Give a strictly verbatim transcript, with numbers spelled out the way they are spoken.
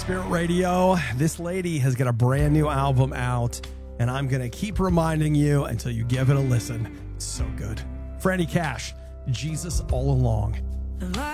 Spirit Radio. This lady has got a brand new album out, and I'm going to keep reminding you until you give it a listen. It's so good. Franny Cash, Jesus All Along.